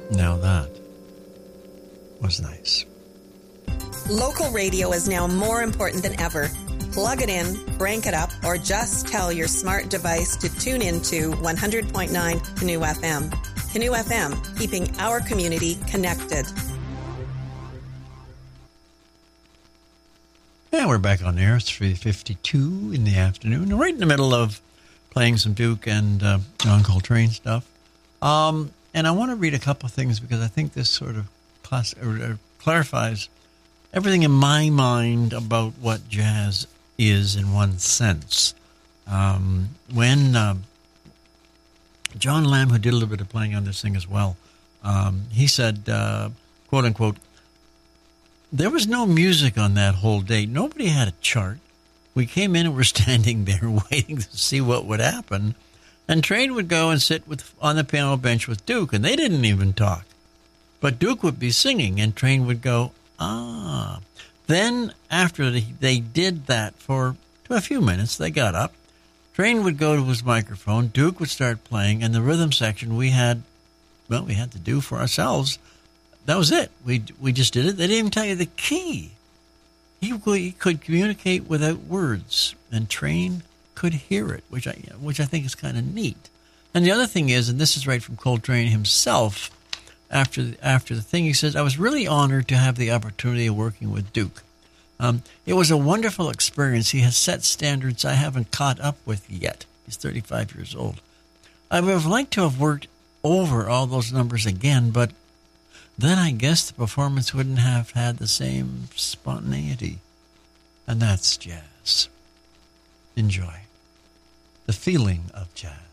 Now that was nice. Local radio is now more important than ever. Plug it in, crank it up, or just tell your smart device to tune into 100.9 Canoe FM. Canoe FM, keeping our community connected. Yeah, we're back on air. It's 3:52 in the afternoon. Right in the middle of playing some Duke and John Coltrane stuff. And I want to read a couple of things because I think this sort of clarifies everything in my mind about what jazz is in one sense. When John Lamb, who did a little bit of playing on this thing as well, he said, quote unquote, there was no music on that whole day. Nobody had a chart. We came in and were standing there waiting to see what would happen. And Train would go and sit on the piano bench with Duke, and they didn't even talk. But Duke would be singing, and Train would go, ah. Then, after they did that for a few minutes, they got up. Train would go to his microphone. Duke would start playing, and the rhythm section we had to do for ourselves. That was it. We just did it. They didn't even tell you the key. He could communicate without words, and Train could hear it, which I think is kind of neat. And the other thing is, and this is right from Coltrane himself, after the thing, he says, I was really honored to have the opportunity of working with Duke. It was a wonderful experience. He has set standards I haven't caught up with yet. He's 35 years old. I would have liked to have worked over all those numbers again, but then I guess the performance wouldn't have had the same spontaneity. And that's jazz. Enjoy the feeling of jazz.